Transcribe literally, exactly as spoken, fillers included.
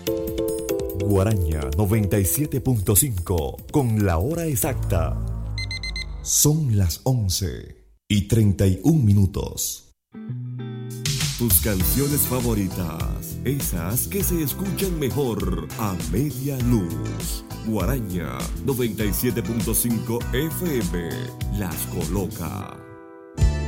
Guaraña noventa y siete punto cinco con la hora exacta. Son las once y treinta y un minutos. Tus canciones favoritas, esas que se escuchan mejor a media luz. Guaraña noventa y siete punto cinco F M las coloca.